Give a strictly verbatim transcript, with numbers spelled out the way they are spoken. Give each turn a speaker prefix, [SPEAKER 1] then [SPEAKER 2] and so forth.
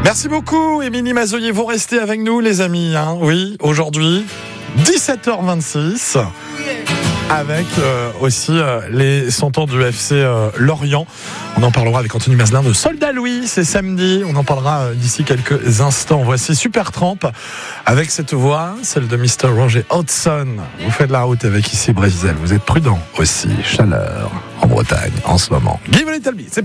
[SPEAKER 1] Merci beaucoup, Émilie Mazoyer. Vous restez avec nous, les amis. Hein oui, aujourd'hui, dix-sept heures vingt-six. Avec euh, aussi euh, les cent ans du F C euh, Lorient. On en parlera avec Anthony Mazelin de Soldat Louis, c'est samedi. On en parlera euh, d'ici quelques instants. Voici Supertramp avec cette voix, celle de mister Roger Hodgson. Vous faites la route avec ici Brésil. Vous êtes prudent aussi. Chaleur en Bretagne en ce moment. Give a little bit, c'est